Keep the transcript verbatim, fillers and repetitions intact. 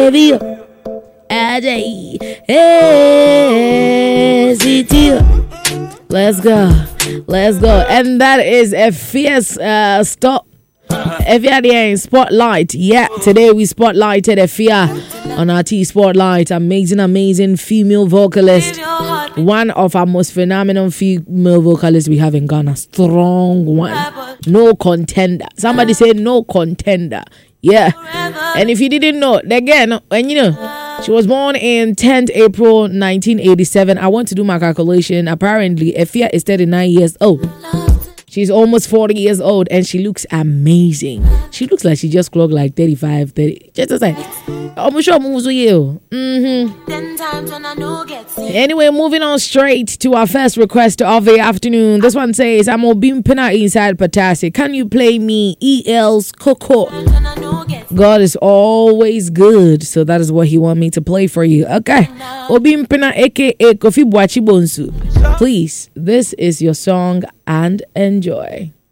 baby. Ajay. Hey, city. Let's go. Let's go. And that is a fierce uh, stop. If you're there in Spotlight, yeah, today we spotlighted Efia on our T Spotlight. Amazing, amazing female vocalist. One of our most phenomenal female vocalists we have in Ghana. Strong one. No contender. Somebody said no contender. Yeah. And if you didn't know, again, and you know, she was born in tenth April nineteen eighty-seven. I want to do my calculation. Apparently, Efia is thirty-nine years old. She's almost forty years old and she looks amazing. She looks like she just clocked like thirty-five, thirty. Just as like, I'm sure moves with you. Mm-hmm. Anyway, moving on straight to our first request of the afternoon. This one says, I'm Obimpina inside Patasi. Can you play me E L's Coco? God is always good. So that is what he want me to play for you. Okay. Obimpina aka Kofi Boachi Bonsu. Please, this is your song and enjoy.